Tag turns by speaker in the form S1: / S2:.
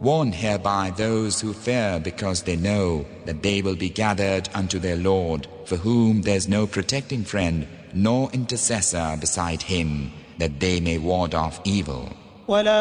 S1: Warn hereby those who fear because they know that they will be gathered unto their Lord, for whom there is no protecting friend nor intercessor beside him, that they may ward off evil.